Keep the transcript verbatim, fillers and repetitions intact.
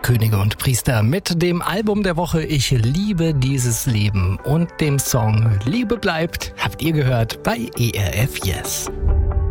Könige und Priester mit dem Album der Woche Ich liebe dieses Leben und dem Song Liebe bleibt, habt ihr gehört bei E R F Yes.